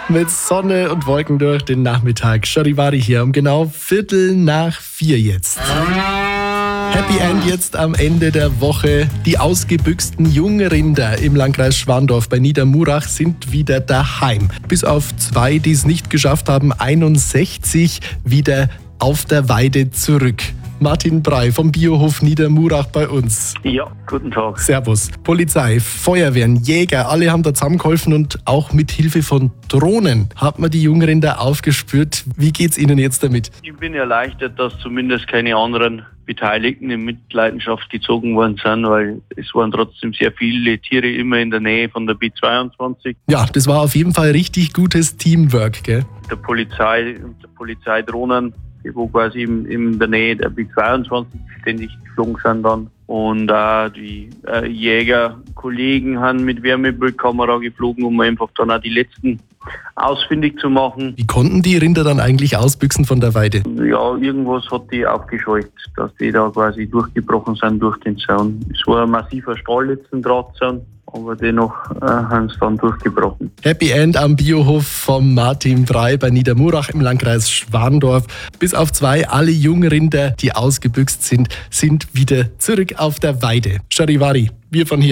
Mit Sonne und Wolken durch den Nachmittag. Charivari hier um genau 3:45 jetzt. Happy End jetzt am Ende der Woche. Die ausgebüxten Jungrinder im Landkreis Schwandorf bei Niedermurach sind wieder daheim. Bis auf 2, die es nicht geschafft haben, 61 wieder auf der Weide zurück. Martin Brey vom Biohof Niedermurach bei uns. Ja, guten Tag. Servus. Polizei, Feuerwehren, Jäger, alle haben da zusammengeholfen und auch mit Hilfe von Drohnen hat man die Jungrinder aufgespürt. Wie geht's Ihnen jetzt damit? Ich bin erleichtert, dass zumindest keine anderen Beteiligten in Mitleidenschaft gezogen worden sind, weil es waren trotzdem sehr viele Tiere immer in der Nähe von der B22. Ja, das war auf jeden Fall richtig gutes Teamwork, gell? Der Polizei und der Polizeidrohnen, die wo quasi in der Nähe der B22 ständig geflogen sind dann. Und die Jägerkollegen haben mit Wärmebildkamera geflogen, um einfach dann auch die letzten ausfindig zu machen. Wie konnten die Rinder dann eigentlich ausbüchsen von der Weide? Ja, irgendwas hat die aufgescheucht, dass die da quasi durchgebrochen sind durch den Zaun. Es war ein massiver Stahlletzendrahtzaun, aber dennoch haben sie dann durchgebrochen. Happy End am Biohof von Martin Brey bei Niedermurach im Landkreis Schwandorf. Bis auf 2, alle Jungrinder, die ausgebüxt sind, sind wieder zurück auf der Weide. Charivari, wir von hier.